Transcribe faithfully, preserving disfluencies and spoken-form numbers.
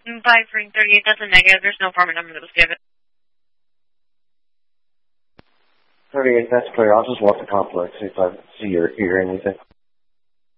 five ring thirty-eight, that's a negative. There's no apartment number that was given. thirty-eight, that's clear. I'll just walk the complex, see if I see or hear anything.